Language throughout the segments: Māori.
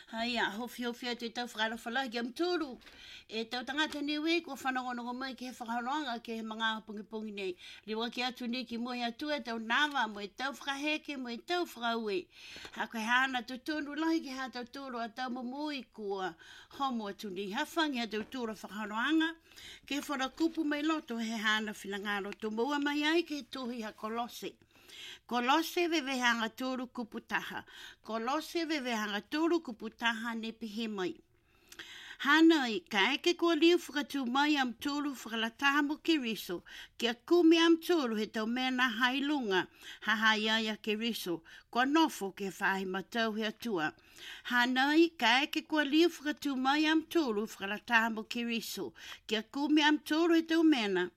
Hai a hofi te tau whakara ki am tūru. E tau tangata niwi ko whanongonongo mai ke he whakaroanga ke he mga pungi nei. Liwa ki atu ni ki moe atu e tau nawa mo e tau whakaheke mo e tau whakaue. Hako he hana tu tūru lahi ki ha tau tūru a tau mumui kua homo atu ni. Hawhangi a tau tūru whakaroanga. Ke wharakupu mai loto he hana whilangaro. Tu mua mai ai ke tuhi ha kolose. Kolose vevehanga tūru kuputaha. Kolose vevehanga tūru kuputaha ne pihe mai. Hanai, ka eke kua liu whakatū mai am tūru whakalatamu ke riso. Kia kume am tūru he tau mena hailunga. Hahaiaia ke riso. Kua nofo ke whahi matau he atua. Hanai, ka eke kua liu whakatū mai am tūru whakalatamu ke riso. Kia kume am tūru he tau mena.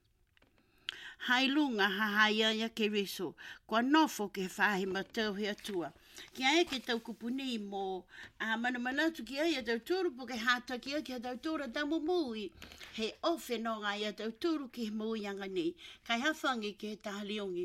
Hailunga hahaiaia ke riso. Kua nofo ke whahi matau he atua. Kia e ke tau kupuni mo manamanatu ki ai a tau tūru po ke hata ki ai ki a tau tūra tamu mui. He ofe no ngai a tau tūru ki he mui anga nei. Kai hawhangi ke he tahaliongi.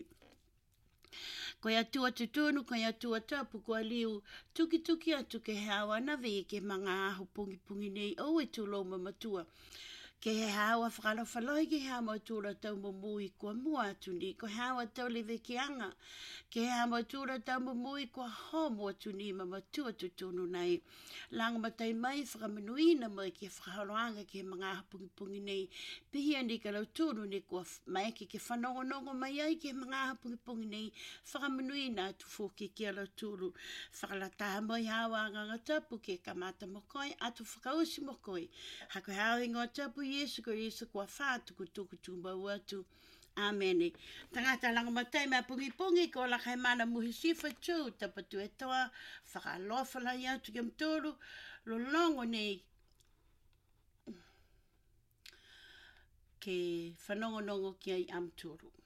Koe atua tutunu, koe atua tapu, koe liu tuki atu ke he awa navi ke mga aho pungi nei. O e tūlo mamatua. Ke he hawa whakalawhalai ke he hawa tūra tau mumui kua mua atu ni. Ko he hawa tau lewe ki anga. Ke he hawa tūra tau mumui kua homo atu ni mamatua tutunu nei. Langa matai mai whakamanuina mai ke whakaroanga ke mga pungi nei. Pihia ni ka lau tūru ni kua maeke ke whanongonongo mai ai ke mga pungi nei. Whakamanuina atu fōki ke lau tūru. Whakalataha mai hawa nganga tapu ke kamata mokoi atu whakausi mokoi. Hako hawa ingoa tapu Yesu ko Yesu kua whātuku tuku tūmbau atu. Amene. Tangata langa matai mea pungi ko la kai mana muhi sifa tū. Tapatu e toa. Whakalofala i atu ki amtoro. Lo longo nei. Ke whanongonongo ki ai amtoro.